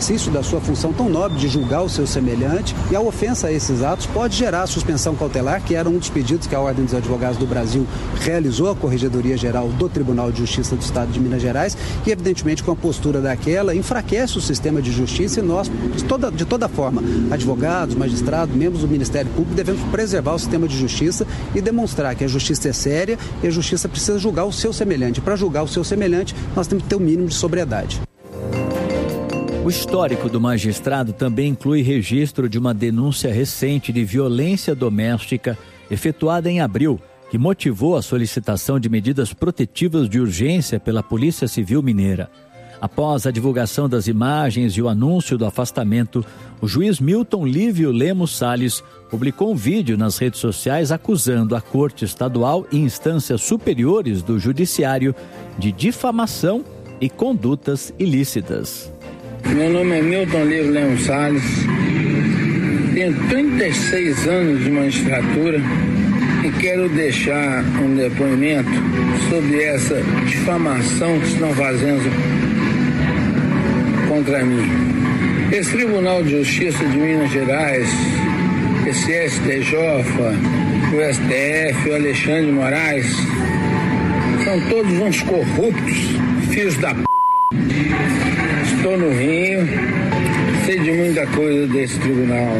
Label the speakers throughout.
Speaker 1: exercício da sua função tão nobre de julgar o seu semelhante, e a ofensa a esses atos pode gerar a suspensão cautelar, que era um dos pedidos que a Ordem dos Advogados do Brasil realizou à Corregedoria Geral do Tribunal de Justiça do Estado de Minas Gerais, e evidentemente com a postura daquela enfraquece o sistema de justiça, e nós, de toda forma, advogados, magistrados, membros do Ministério Público, devemos preservar o sistema de justiça e demonstrar que a justiça é séria e a justiça precisa julgar o seu semelhante. Para julgar o seu semelhante, nós temos que ter o mínimo de sobriedade.
Speaker 2: O histórico do magistrado também inclui registro de uma denúncia recente de violência doméstica efetuada em abril, que motivou a solicitação de medidas protetivas de urgência pela Polícia Civil Mineira. Após a divulgação das imagens e o anúncio do afastamento, o juiz Milton Lívio Lemos Salles publicou um vídeo nas redes sociais acusando a Corte Estadual e instâncias superiores do Judiciário de difamação e condutas ilícitas.
Speaker 3: Meu nome é Milton Lívio Lemos Salles, tenho 36 anos de magistratura e quero deixar um depoimento sobre essa difamação que estão fazendo contra mim. Esse Tribunal de Justiça de Minas Gerais, esse STJ, o STF, o Alexandre de Moraes, são todos uns corruptos, filhos da p***. Estou no Rio, sei de muita coisa desse tribunal.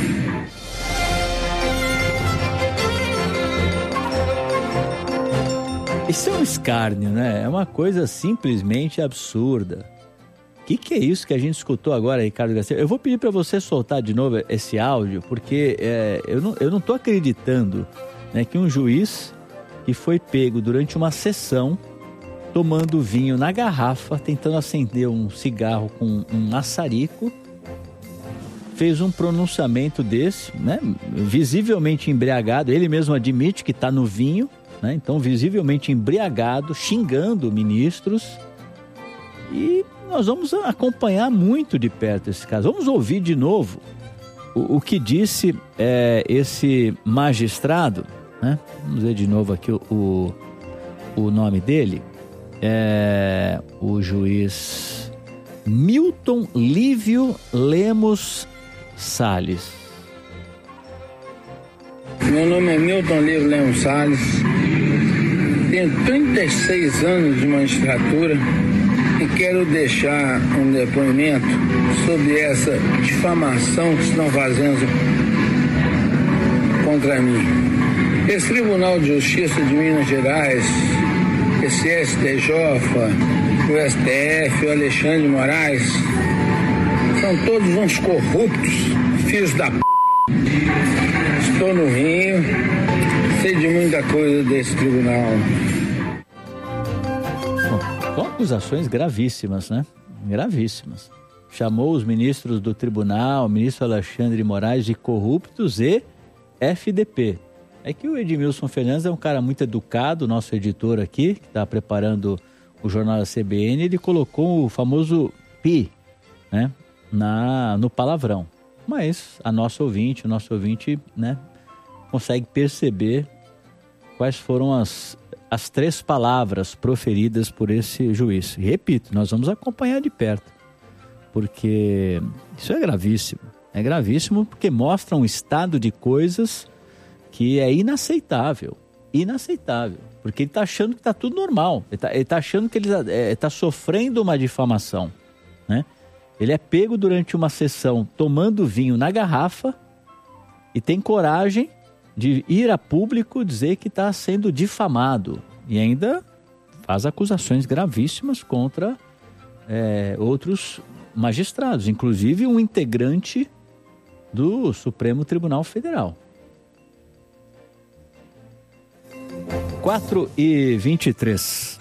Speaker 2: Isso é um escárnio, né? É uma coisa simplesmente absurda. O que é isso que a gente escutou agora, Ricardo Garcia? Eu vou pedir para você soltar de novo esse áudio, porque eu não estou acreditando, né, que um juiz que foi pego durante uma sessão tomando vinho na garrafa, tentando acender um cigarro com um maçarico, fez um pronunciamento desse, né, visivelmente embriagado. Ele mesmo admite que está no vinho, né, então visivelmente embriagado, xingando ministros. E nós vamos acompanhar muito de perto esse caso. Vamos ouvir de novo o que disse esse magistrado, né? Vamos ver de novo aqui o nome dele. O juiz Milton Lívio Lemos Salles.
Speaker 3: Meu nome é Milton Lívio Lemos Salles, tenho 36 anos de magistratura e quero deixar um depoimento sobre essa difamação que estão fazendo contra mim. Esse Tribunal de Justiça de Minas Gerais, esse STJ, o STF, o Alexandre de Moraes, são todos uns corruptos, filhos da p***. Estou no Rio, sei de muita coisa desse tribunal.
Speaker 2: São acusações gravíssimas, né? Gravíssimas. Chamou os ministros do tribunal, o ministro Alexandre de Moraes, de corruptos e FDP. É que o Edmilson Fernandes é um cara muito educado, nosso editor aqui, que está preparando o jornal da CBN, ele colocou o famoso pi, né, no palavrão. Mas o nosso ouvinte, né, consegue perceber quais foram as 3 palavras proferidas por esse juiz. E repito, nós vamos acompanhar de perto, porque isso é gravíssimo. É gravíssimo porque mostra um estado de coisas que é inaceitável, porque ele está achando que está tudo normal, ele está achando que ele está sofrendo uma difamação, né? Ele é pego durante uma sessão tomando vinho na garrafa e tem coragem de ir a público dizer que está sendo difamado e ainda faz acusações gravíssimas contra outros magistrados, inclusive um integrante do Supremo Tribunal Federal. 4h23.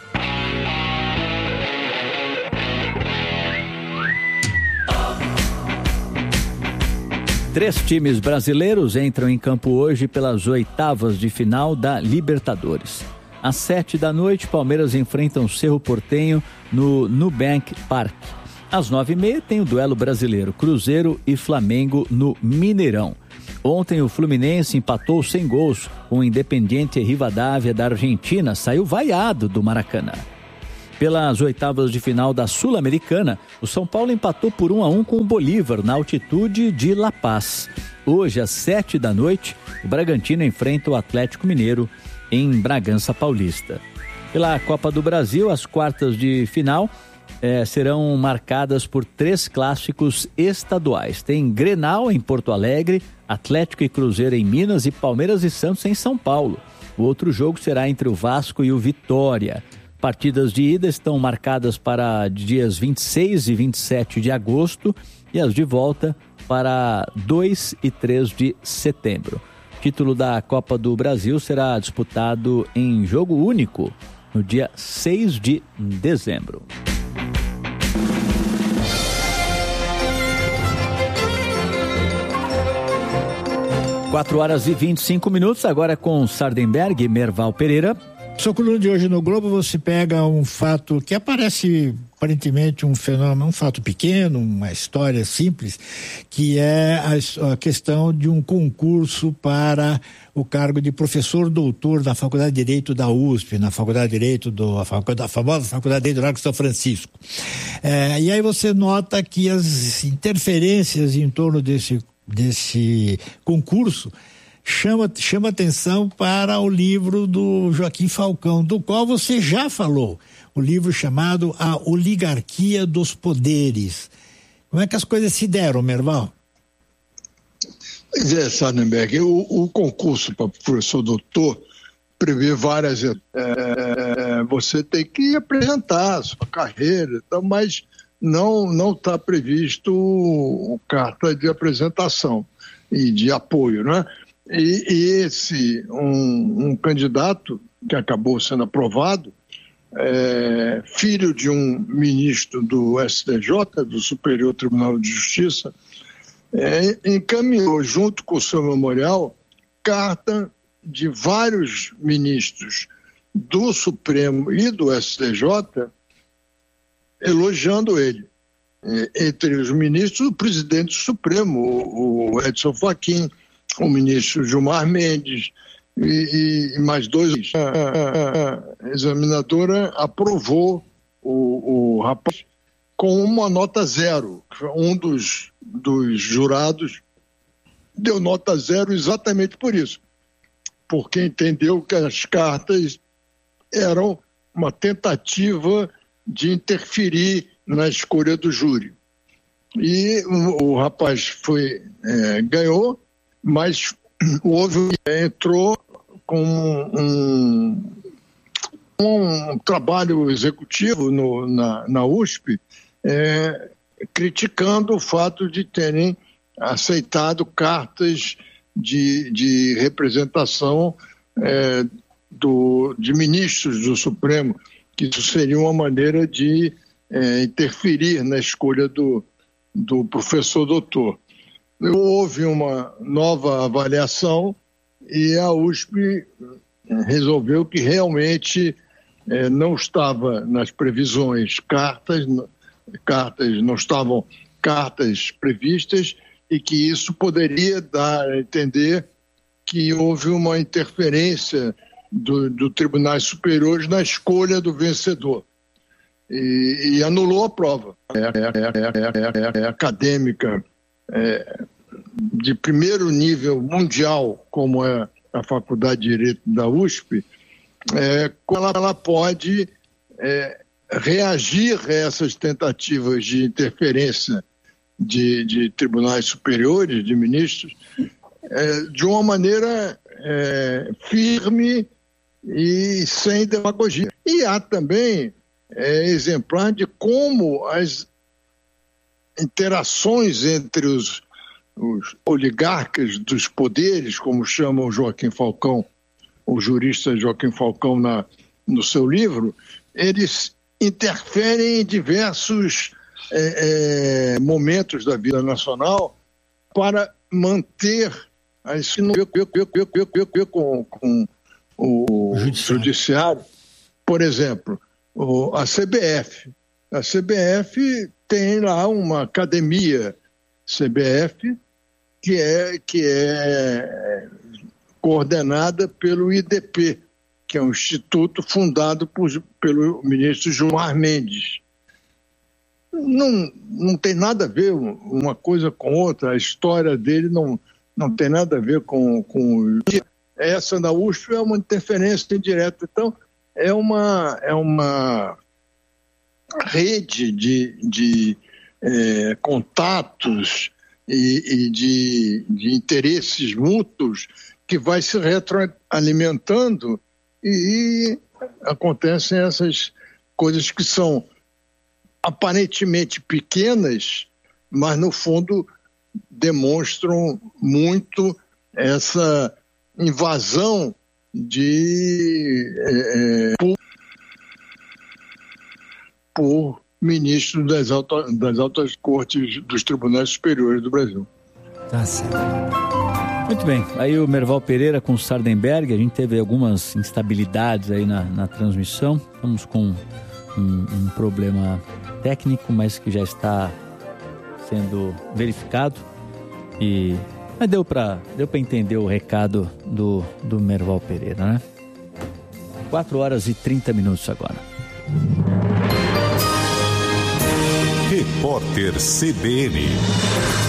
Speaker 2: Três times brasileiros entram em campo hoje pelas 8avas de final da Libertadores. Às 7h, Palmeiras enfrenta o Cerro Porteño no Nubank Park. Às 9h30 tem o duelo brasileiro, Cruzeiro e Flamengo no Mineirão. Ontem o Fluminense empatou sem gols com o Independiente Rivadavia da Argentina, saiu vaiado do Maracanã. Pelas oitavas de final da Sul-Americana, o São Paulo empatou por 1-1 com o Bolívar, na altitude de La Paz. Hoje, às 7h, o Bragantino enfrenta o Atlético Mineiro em Bragança Paulista. Pela Copa do Brasil, as quartas de final serão marcadas por 3 clássicos estaduais. Tem Grenal em Porto Alegre, Atlético e Cruzeiro em Minas e Palmeiras e Santos em São Paulo. O outro jogo será entre o Vasco e o Vitória. Partidas de ida estão marcadas para dias 26 e 27 de agosto e as de volta para 2 e 3 de setembro. O título da Copa do Brasil será disputado em jogo único no dia 6 de dezembro. 4h25, agora com Sardenberg e Merval Pereira.
Speaker 4: Sua coluna de hoje no Globo, você pega um fato que aparece aparentemente um fenômeno, um fato pequeno, uma história simples, que é a questão de um concurso para o cargo de professor doutor na Faculdade de Direito da USP, na Faculdade de Direito a famosa Faculdade de Direito do Largo São Francisco. E aí você nota que as interferências em torno desse concurso chama atenção para o livro do Joaquim Falcão, do qual você já falou, o livro chamado A Oligarquia dos Poderes. Como é que as coisas se deram, Merval?
Speaker 5: Pois é, Sardenberg, o concurso para professor doutor prevê várias você tem que apresentar a sua carreira, então, mas não está previsto carta de apresentação e de apoio, né? E esse, um candidato que acabou sendo aprovado, filho de um ministro do STJ, do Superior Tribunal de Justiça, encaminhou junto com o seu memorial carta de vários ministros do Supremo e do STJ elogiando ele. Entre os ministros, o presidente do Supremo, o Edson Fachin, o ministro Gilmar Mendes e mais 2. A examinadora aprovou o rapaz com uma nota 0. Um dos jurados deu nota 0 exatamente por isso, porque entendeu que as cartas eram uma tentativa de interferir na escolha do júri. E o rapaz ganhou, mas entrou com um trabalho executivo na USP, criticando o fato de terem aceitado cartas de representação de ministros do Supremo, que isso seria uma maneira de interferir na escolha do professor doutor. Houve uma nova avaliação e a USP resolveu que realmente não estava nas previsões cartas, não estavam cartas previstas e que isso poderia dar a entender que houve uma interferência do Tribunais Superiores na escolha do vencedor. E anulou a prova. Acadêmica de primeiro nível mundial, como é a Faculdade de Direito da USP, ela pode reagir a essas tentativas de interferência de tribunais superiores, de ministros, de uma maneira firme e sem demagogia. E há também exemplar de como as interações entre os oligarcas dos poderes, como chama o Joaquim Falcão, o jurista Joaquim Falcão no seu livro, eles interferem em diversos momentos da vida nacional para manter com o judiciário. Por exemplo, a CBF. A CBF tem lá uma academia CBF que é coordenada pelo IDP, que é um instituto fundado pelo ministro Gilmar Mendes. Não tem nada a ver uma coisa com outra, a história dele não tem nada a ver com essa da USP, é uma interferência indireta. Então, é uma rede de contatos e de interesses mútuos que vai se retroalimentando e acontecem essas coisas que são aparentemente pequenas, mas no fundo demonstram muito essa invasão por ministros das altas cortes dos tribunais superiores do Brasil.
Speaker 4: Tá certo.
Speaker 2: Muito bem, aí o Merval Pereira com o Sardenberg, a gente teve algumas instabilidades aí na transmissão, estamos com um problema técnico, mas que já está sendo verificado, mas deu para entender o recado do Merval Pereira, né? 4h30 agora.
Speaker 6: Repórter CBN.